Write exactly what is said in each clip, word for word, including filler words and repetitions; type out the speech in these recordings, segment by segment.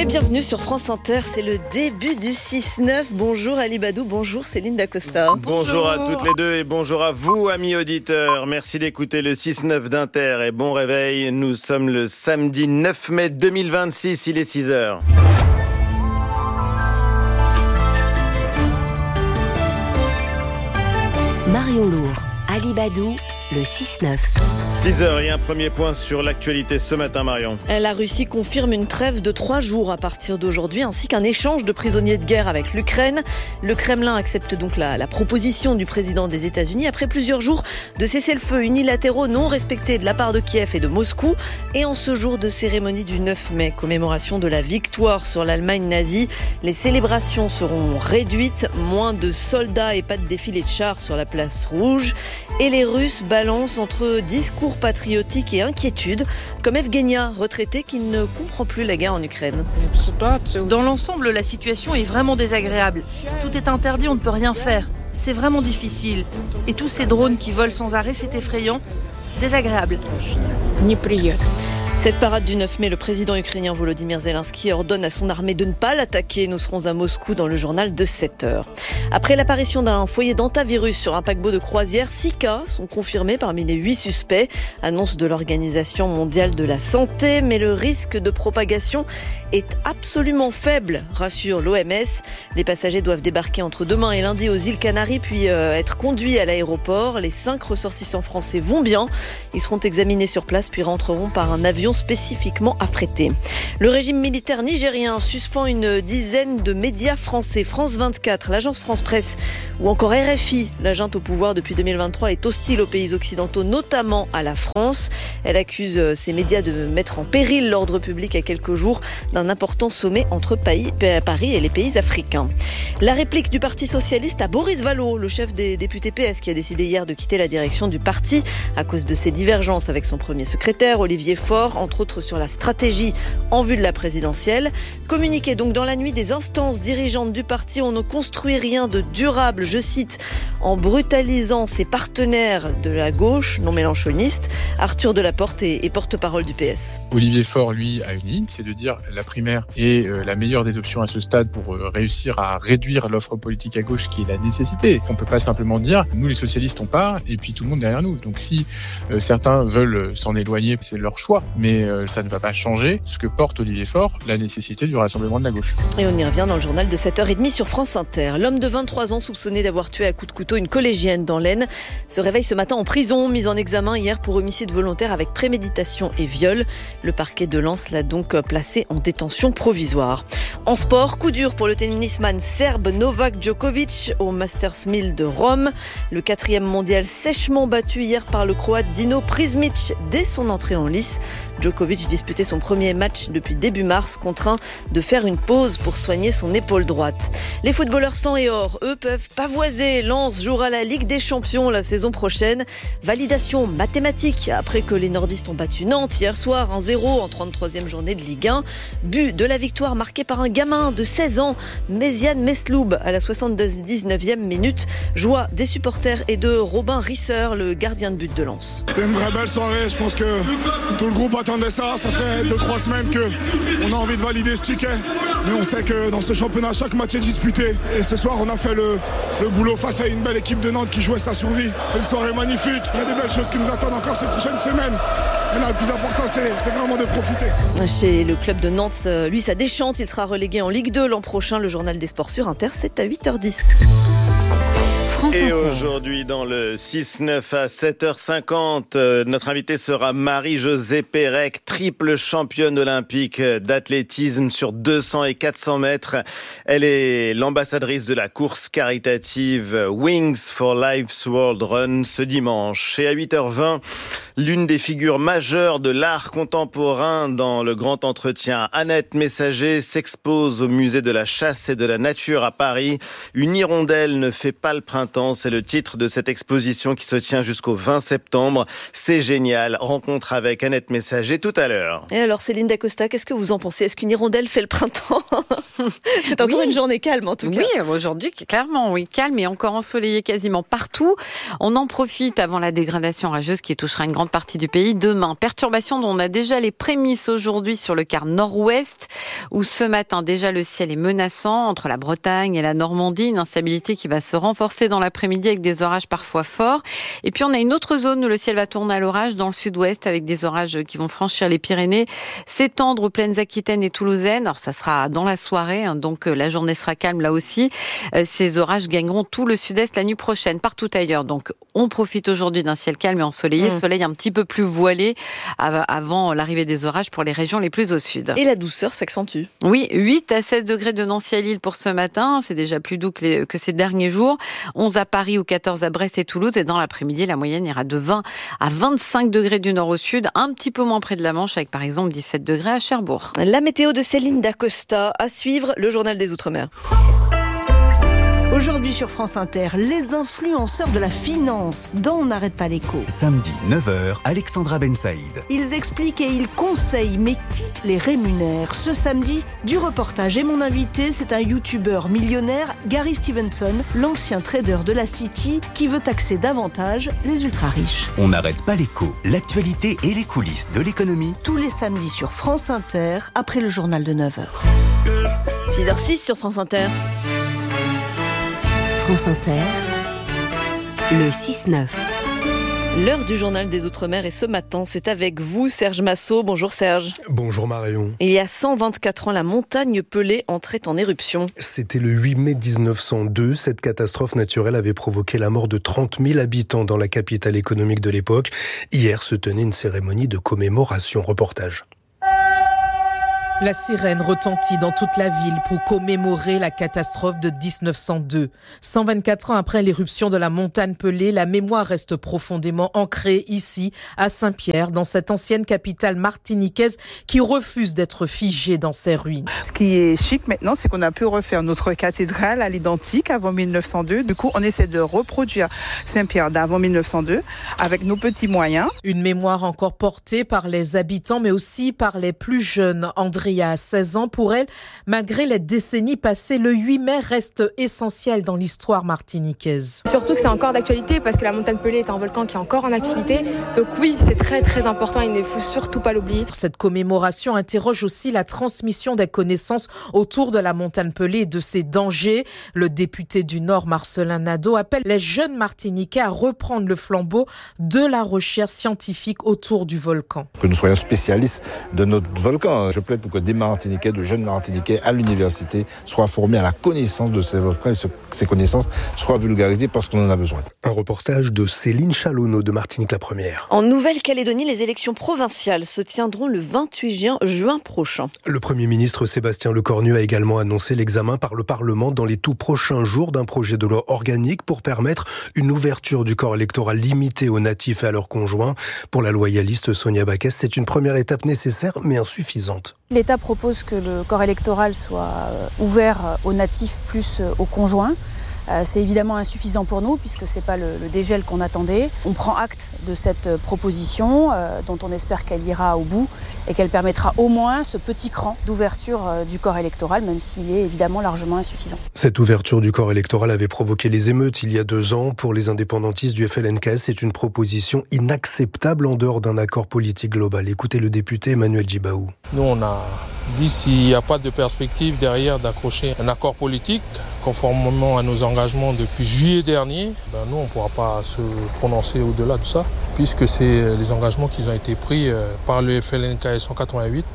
Et bienvenue sur France Inter, c'est le début du six neuf. Bonjour Ali Badou, bonjour Céline Dacosta. Bonjour. bonjour à toutes les deux et bonjour à vous amis auditeurs. Merci d'écouter le six neuf d'Inter et bon réveil. Nous sommes le samedi neuf mai deux mille vingt-six, il est six heures. Marion Lourd, Ali Badou, le six neuf. six heures et un premier point sur l'actualité ce matin, Marion. La Russie confirme une trêve de trois jours à partir d'aujourd'hui, ainsi qu'un échange de prisonniers de guerre avec l'Ukraine. Le Kremlin accepte donc la, la proposition du président des États-Unis après plusieurs jours de cessez-le-feu unilatéraux non respectés de la part de Kiev et de Moscou. Et en ce jour de cérémonie du neuf mai, commémoration de la victoire sur l'Allemagne nazie, les célébrations seront réduites. Moins de soldats et pas de défilé de chars sur la place rouge. Et les Russes balancent entre discours patriotique et inquiétude, comme Evgenia, retraitée qui ne comprend plus la guerre en Ukraine. Dans l'ensemble, la situation est vraiment désagréable. Tout est interdit, on ne peut rien faire. C'est vraiment difficile. Et tous ces drones qui volent sans arrêt, c'est effrayant. Désagréable. Cette parade du neuf mai, le président ukrainien Volodymyr Zelensky ordonne à son armée de ne pas l'attaquer. Nous serons à Moscou dans le journal de sept heures. Après l'apparition d'un foyer d'hantavirus sur un paquebot de croisière, six cas sont confirmés parmi les huit suspects. Annonce de l'Organisation mondiale de la santé, mais le risque de propagation est absolument faible, rassure l'O M S. Les passagers doivent débarquer entre demain et lundi aux îles Canaries, puis euh, être conduits à l'aéroport. Les cinq ressortissants français vont bien. Ils seront examinés sur place, puis rentreront par un avion spécifiquement affrété. Le régime militaire nigérien suspend une dizaine de médias français. France vingt-quatre, l'agence France Presse ou encore R F I. La junte au pouvoir depuis deux mille vingt-trois est hostile aux pays occidentaux, notamment à la France. Elle accuse ces médias de mettre en péril l'ordre public à quelques jours d'un important sommet entre Paris et les pays africains. La réplique du Parti socialiste à Boris Vallaud, le chef des députés P S qui a décidé hier de quitter la direction du parti à cause de ses divergences avec son premier secrétaire, Olivier Faure, entre autres sur la stratégie en vue de la présidentielle. Communiqué donc dans la nuit des instances dirigeantes du parti, on ne construit rien de durable, je cite, en brutalisant ses partenaires de la gauche non mélenchoniste. Arthur Delaporte est, est porte-parole du P S. Olivier Faure, lui, a une ligne, c'est de dire la primaire est euh, la meilleure des options à ce stade pour euh, réussir à réduire l'offre politique à gauche qui est la nécessité. On ne peut pas simplement dire nous les socialistes on part et puis tout le monde derrière nous. Donc si euh, certains veulent s'en éloigner, c'est leur choix, mais euh, ça ne va pas changer ce que porte Olivier Faure, la nécessité du rassemblement de la gauche. Et on y revient dans le journal de sept heures trente sur France Inter. L'homme de vingt-trois ans soupçonné d'avoir tué à coups de couteau une collégienne dans l'Aisne se réveille ce matin en prison, mis en examen hier pour homicide volontaire avec préméditation et viol. Le parquet de Lens l'a donc placé en détention provisoire. En sport, coup dur pour le tennisman serbe Novak Djokovic au Masters mille de Rome. Le quatrième mondial sèchement battu hier par le Croate Dino Prizmic dès son entrée en lice. Djokovic disputait son premier match depuis début mars, contraint de faire une pause pour soigner son épaule droite. Les footballeurs sang et or, eux, peuvent pavoiser. Lens jouera la Ligue des Champions la saison prochaine. Validation mathématique après que les nordistes ont battu Nantes hier soir un zéro en trente-troisième journée de Ligue un. But de la victoire marqué par un gamin de seize ans, Méziane Mesloub, à la soixante-dix-neuvième minute. Joie des supporters et de Robin Risser, le gardien de but de Lens. C'est une vraie belle soirée, je pense que tout le groupe attendait ça. Ça fait deux trois semaines qu'on a envie de valider ce ticket. Mais on sait que dans ce championnat, chaque match est disputé. Et ce soir, on a fait le, le boulot face à une belle équipe de Nantes qui jouait sa survie. C'est une soirée magnifique. Il y a des belles choses qui nous attendent encore ces prochaines semaines. Et là, le plus important, c'est, c'est vraiment de profiter. Chez le club de Nantes, lui, ça déchante. Il sera relégué en Ligue deux l'an prochain. Le journal des sports sur Inter, c'est à huit heures dix. Et aujourd'hui, dans le six neuf à sept heures cinquante, euh, notre invitée sera Marie-Josée Pérec, triple championne olympique d'athlétisme sur deux cents et quatre cents mètres. Elle est l'ambassadrice de la course caritative Wings for Life's World Run ce dimanche. Et à huit heures vingt, l'une des figures majeures de l'art contemporain dans le grand entretien, Annette Messager, s'expose au musée de la chasse et de la nature à Paris. Une hirondelle ne fait pas le printemps. printemps, c'est le titre de cette exposition qui se tient jusqu'au vingt septembre. C'est génial. Rencontre avec Annette Messager tout à l'heure. Et alors Céline Dacosta, qu'est-ce que vous en pensez? Est-ce qu'une hirondelle fait le printemps? C'est encore oui. une journée calme en tout cas. Oui, aujourd'hui clairement, oui, calme et encore ensoleillé quasiment partout. On en profite avant la dégradation orageuse qui touchera une grande partie du pays demain. Perturbation dont on a déjà les prémices aujourd'hui sur le quart nord-ouest, où ce matin déjà le ciel est menaçant entre la Bretagne et la Normandie, une instabilité qui va se renforcer dans l'après-midi avec des orages parfois forts. Et puis on a une autre zone où le ciel va tourner à l'orage dans le sud-ouest avec des orages qui vont franchir les Pyrénées, s'étendre aux plaines aquitaines et toulousaines. Alors ça sera dans la soirée, hein, donc la journée sera calme là aussi. Euh, ces orages gagneront tout le sud-est la nuit prochaine, partout ailleurs. Donc on profite aujourd'hui d'un ciel calme et ensoleillé, mmh. soleil un petit peu plus voilé avant l'arrivée des orages pour les régions les plus au sud. Et la douceur s'accentue. Oui, huit à seize degrés de Nancy à Lille pour ce matin, c'est déjà plus doux que, les, que ces derniers jours. onze à Paris ou quatorze à Brest et Toulouse. Et dans l'après-midi, la moyenne ira de vingt à vingt-cinq degrés du nord au sud, un petit peu moins près de la Manche avec par exemple dix-sept degrés à Cherbourg. La météo de Céline Dacosta, à suivre le journal des Outre-mer. Aujourd'hui sur France Inter, les influenceurs de la finance dont on n'arrête pas l'écho. Samedi neuf heures, Alexandra Ben Saïd. Ils expliquent et ils conseillent, mais qui les rémunère? Ce samedi, du reportage. Et mon invité, c'est un youtubeur millionnaire, Gary Stevenson, l'ancien trader de la City, qui veut taxer davantage les ultra-riches. On n'arrête pas l'écho, l'actualité et les coulisses de l'économie. Tous les samedis sur France Inter, après le journal de neuf heures. six heures six sur France Inter. France Inter, le six neuf. L'heure du journal des Outre-mer et ce matin, c'est avec vous, Serge Massot. Bonjour Serge. Bonjour Marion. Il y a cent vingt-quatre ans, la montagne Pelée entrait en éruption. C'était le huit mai dix-neuf cent deux. Cette catastrophe naturelle avait provoqué la mort de trente mille habitants dans la capitale économique de l'époque. Hier se tenait une cérémonie de commémoration. Reportage. La sirène retentit dans toute la ville pour commémorer la catastrophe de dix-neuf cent deux. cent vingt-quatre ans après l'éruption de la montagne Pelée, la mémoire reste profondément ancrée ici, à Saint-Pierre, dans cette ancienne capitale martiniquaise qui refuse d'être figée dans ses ruines. Ce qui est chic maintenant, c'est qu'on a pu refaire notre cathédrale à l'identique avant mille neuf cent deux. Du coup, on essaie de reproduire Saint-Pierre d'avant mille neuf cent deux avec nos petits moyens. Une mémoire encore portée par les habitants, mais aussi par les plus jeunes. André Il y a seize ans, pour elle, malgré les décennies passées, le huit mai reste essentiel dans l'histoire martiniquaise. Surtout que c'est encore d'actualité parce que la montagne Pelée est un volcan qui est encore en activité. Donc oui, c'est très très important, il ne faut surtout pas l'oublier. Cette commémoration interroge aussi la transmission des connaissances autour de la montagne Pelée et de ses dangers. Le député du Nord, Marcelin Nadeau, appelle les jeunes Martiniquais à reprendre le flambeau de la recherche scientifique autour du volcan. Que nous soyons spécialistes de notre volcan. Je plaide pour que des Martiniquais, de jeunes Martiniquais à l'université soient formés à la connaissance de ces volcans et que ces connaissances soient vulgarisées parce qu'on en a besoin. Un reportage de Céline Chalonneau de Martinique la Première. En Nouvelle-Calédonie, les élections provinciales se tiendront le vingt-huit juin prochain. Le Premier ministre Sébastien Lecornu a également annoncé l'examen par le Parlement dans les tout prochains jours d'un projet de loi organique pour permettre une ouverture du corps électoral limitée aux natifs et à leurs conjoints. Pour la loyaliste Sonia Baquès, c'est une première étape nécessaire mais insuffisante. L'État propose que le corps électoral soit ouvert aux natifs plus aux conjoints. C'est évidemment insuffisant pour nous puisque ce n'est pas le, le dégel qu'on attendait. On prend acte de cette proposition euh, dont on espère qu'elle ira au bout et qu'elle permettra au moins ce petit cran d'ouverture euh, du corps électoral, même s'il est évidemment largement insuffisant. Cette ouverture du corps électoral avait provoqué les émeutes il y a deux ans. Pour les indépendantistes du F L N K S, c'est une proposition inacceptable en dehors d'un accord politique global. Écoutez le député Emmanuel Djibaou. Nous, on a dit s'il n'y a pas de perspective derrière d'accrocher un accord politique, conformément à nos engagements depuis juillet dernier, ben nous, on ne pourra pas se prononcer au-delà de ça, puisque c'est les engagements qui ont été pris par le F L N K S en quatre-vingt-huit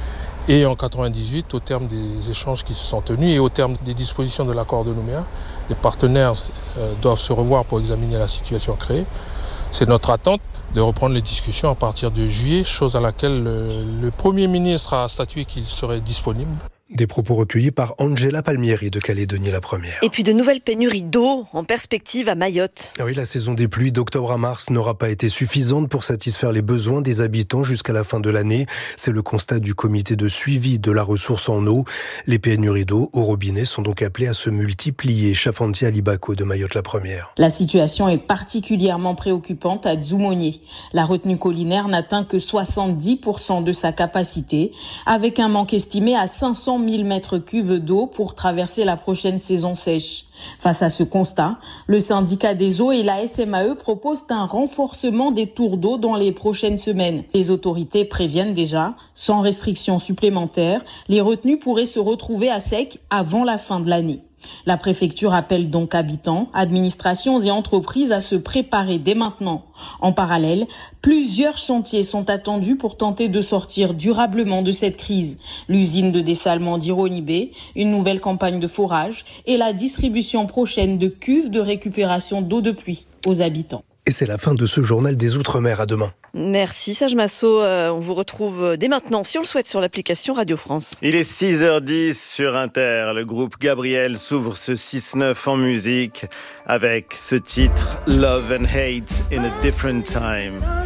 et en quatre-vingt-dix-huit, au terme des échanges qui se sont tenus et au terme des dispositions de l'accord de Nouméa. Les partenaires doivent se revoir pour examiner la situation créée. C'est notre attente de reprendre les discussions à partir de juillet, chose à laquelle le, le Premier ministre a statué qu'il serait disponible. Des propos recueillis par Angela Palmieri de Calédonie la Première. Et puis de nouvelles pénuries d'eau en perspective à Mayotte. Ah oui, la saison des pluies d'octobre à mars n'aura pas été suffisante pour satisfaire les besoins des habitants jusqu'à la fin de l'année. C'est le constat du comité de suivi de la ressource en eau. Les pénuries d'eau au robinet sont donc appelées à se multiplier. Chafanti Alibako de Mayotte la Première. La situation est particulièrement préoccupante à Dzoumogné. La retenue collinaire n'atteint que soixante-dix pour cent de sa capacité, avec un manque estimé à cinq cent mille mètres cubes d'eau pour traverser la prochaine saison sèche. Face à ce constat, le syndicat des eaux et la S M A E proposent un renforcement des tours d'eau dans les prochaines semaines. Les autorités préviennent déjà, sans restrictions supplémentaires, les retenues pourraient se retrouver à sec avant la fin de l'année. La préfecture appelle donc habitants, administrations et entreprises à se préparer dès maintenant. En parallèle, plusieurs chantiers sont attendus pour tenter de sortir durablement de cette crise. L'usine de dessalement d'Ironibé, une nouvelle campagne de forage et la distribution prochaine de cuves de récupération d'eau de pluie aux habitants. Et c'est la fin de ce journal des Outre-mer. À demain. Merci Serge Massot. Euh, on vous retrouve dès maintenant, si on le souhaite, sur l'application Radio France. Il est six heures dix sur Inter. Le groupe Gabriel s'ouvre ce six neuf en musique avec ce titre Love and Hate in a Different Time.